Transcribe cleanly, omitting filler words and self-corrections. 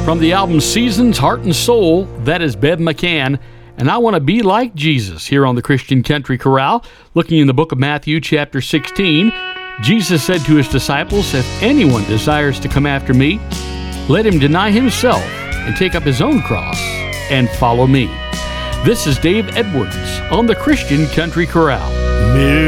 From the album Seasons, Heart and Soul, that is Bev McCann. And I want to be like Jesus here on the Christian Country Chorale. Looking in the book of Matthew, chapter 16, Jesus said to his disciples, "If anyone desires to come after me, let him deny himself and take up his own cross and follow me." This is Dave Edwards on the Christian Country Chorale.